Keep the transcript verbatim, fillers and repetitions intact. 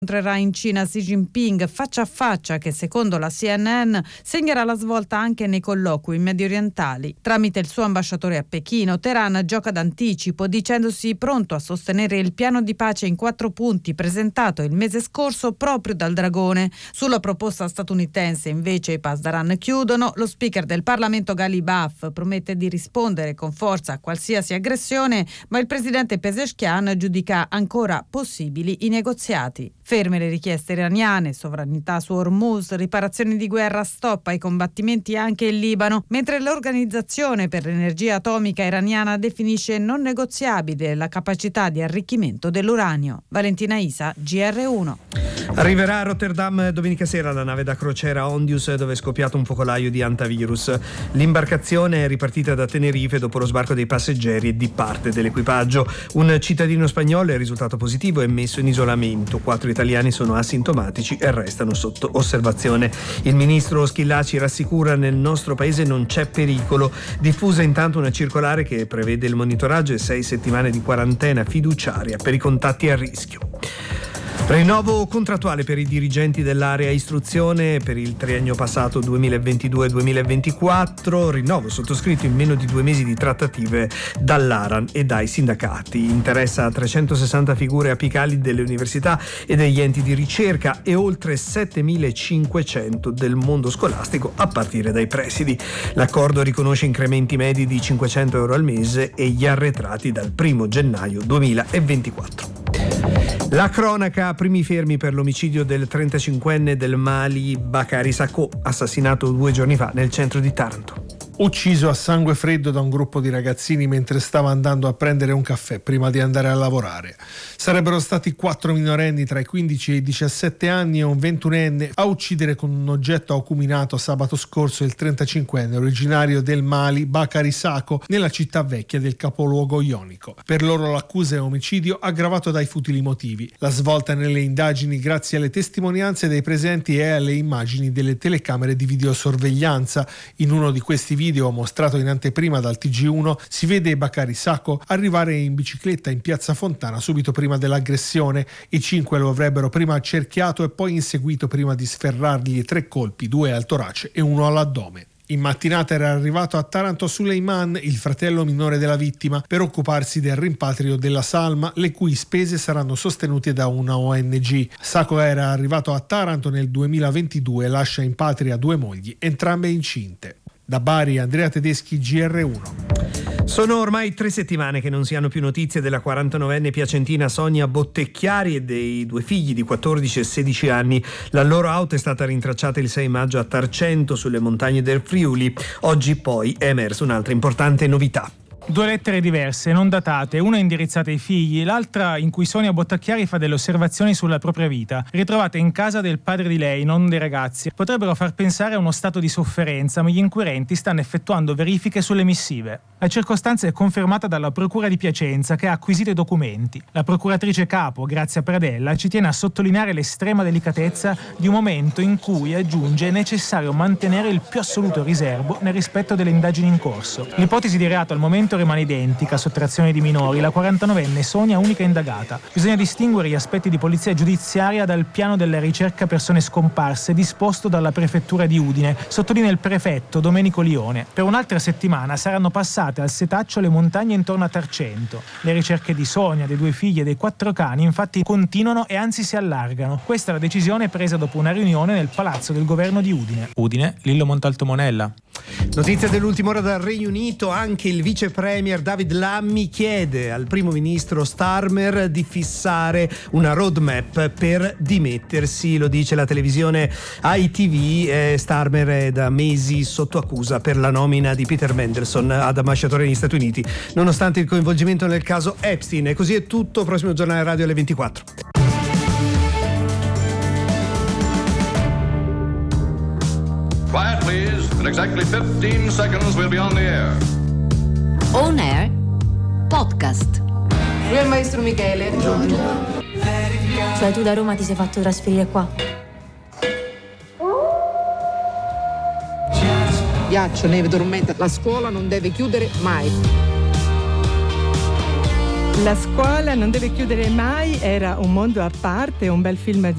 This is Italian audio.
Incontrerà in Cina Xi Jinping faccia a faccia, che secondo la C N N segnerà la svolta anche nei colloqui mediorientali. Tramite il suo ambasciatore a Pechino, Teheran gioca d'anticipo dicendosi pronto a sostenere il piano di pace in quattro punti presentato il mese scorso proprio dal Dragone. Sulla proposta statunitense invece i Pasdaran chiudono. Lo speaker del Parlamento Ghalibaf promette di rispondere con forza a qualsiasi aggressione, ma il presidente Pezeshkian giudica ancora possibili i negoziati. Ferme le richieste iraniane, sovranità su Hormuz, riparazioni di guerra, stop ai combattimenti anche in Libano, mentre l'Organizzazione per l'Energia Atomica iraniana definisce non negoziabile la capacità di arricchimento dell'uranio. Valentina Isa, G R uno. Arriverà a Rotterdam domenica sera la nave da crociera Ondius, dove è scoppiato un focolaio di antivirus. L'imbarcazione è ripartita da Tenerife dopo lo sbarco dei passeggeri e di parte dell'equipaggio. Un cittadino spagnolo è risultato positivo e messo in isolamento. Quattro italiani sono asintomatici e restano sotto osservazione. Il ministro Schillaci rassicura: nel nostro paese non c'è pericolo. Diffusa intanto una circolare che prevede il monitoraggio e sei settimane di quarantena fiduciaria per i contatti a rischio. Rinnovo contrattuale per i dirigenti dell'area istruzione per il triennio passato duemilaventidue duemilaventiquattro, rinnovo sottoscritto in meno di due mesi di trattative dall'Aran e dai sindacati. Interessa a trecentosessanta figure apicali delle università e degli enti di ricerca e oltre settemilacinquecento del mondo scolastico a partire dai presidi. L'accordo riconosce incrementi medi di cinquecento euro al mese e gli arretrati dal primo gennaio duemilaventiquattro. La cronaca, primi fermi per l'omicidio del trentacinquenne del Mali Bakary Sako, assassinato due giorni fa nel centro di Taranto. Ucciso a sangue freddo da un gruppo di ragazzini mentre stava andando a prendere un caffè prima di andare a lavorare. Sarebbero stati quattro minorenni tra i quindici e i diciassette anni e un ventunenne a uccidere con un oggetto acuminato sabato scorso il trentacinquenne originario del Mali Bakary Sako nella città vecchia del capoluogo ionico. Per loro l'accusa è omicidio aggravato dai futili motivi. La svolta nelle indagini grazie alle testimonianze dei presenti e alle immagini delle telecamere di videosorveglianza. In uno di questi video mostrato in anteprima dal T G uno si vede Bakary Sako arrivare in bicicletta in piazza Fontana subito prima dell'aggressione. I cinque lo avrebbero prima accerchiato e poi inseguito prima di sferrargli tre colpi, due al torace e uno all'addome. In mattinata era arrivato a Taranto Suleiman, il fratello minore della vittima, per occuparsi del rimpatrio della salma, le cui spese saranno sostenute da una O N G. Sako era arrivato a Taranto nel duemilaventidue e lascia in patria due mogli, entrambe incinte. Da Bari, Andrea Tedeschi, G R uno. Sono ormai tre settimane che non si hanno più notizie della quarantanovenne piacentina Sonia Bottecchiari e dei due figli di quattordici e sedici anni. La loro auto è stata rintracciata il sei maggio a Tarcento, sulle montagne del Friuli. Oggi poi è emersa un'altra importante novità. Due lettere diverse, non datate, una indirizzata ai figli, l'altra in cui Sonia Bottacchiari fa delle osservazioni sulla propria vita, ritrovate in casa del padre di lei, non dei ragazzi. Potrebbero far pensare a uno stato di sofferenza, ma gli inquirenti stanno effettuando verifiche sulle missive. La circostanza è confermata dalla Procura di Piacenza, che ha acquisito i documenti. La procuratrice capo, Grazia Pradella, ci tiene a sottolineare l'estrema delicatezza di un momento in cui, aggiunge, è necessario mantenere il più assoluto riserbo nel rispetto delle indagini in corso. L'ipotesi di reato al momento rimane identica, sottrazione di minori, la quarantanovenne Sonia unica indagata. Bisogna distinguere gli aspetti di polizia giudiziaria dal piano della ricerca persone scomparse disposto dalla prefettura di Udine, sottolinea il prefetto Domenico Lione. Per un'altra settimana saranno passate al setaccio le montagne intorno a Tarcento. Le ricerche di Sonia, dei due figli e dei quattro cani infatti continuano e anzi si allargano. Questa è la decisione presa dopo una riunione nel palazzo del governo di Udine. Udine, Lillo Montalto Monella. Notizia dell'ultima ora dal Regno Unito, anche il vice premier David Lammy chiede al primo ministro Starmer di fissare una roadmap per dimettersi, lo dice la televisione I T V. eh, Starmer è da mesi sotto accusa per la nomina di Peter Mandelson ad ambasciatore negli Stati Uniti, nonostante il coinvolgimento nel caso Epstein. E così è tutto, prossimo giornale radio alle ventiquattro. Quiet, please. In exactly fifteen seconds, we'll be on the air. On Air Podcast. Lui è il maestro Michele. Buongiorno. Cioè tu da Roma ti sei fatto trasferire qua? Ghiaccio, neve, tormenta. La scuola non deve chiudere mai. La scuola non deve chiudere mai, era un mondo a parte, un bel film di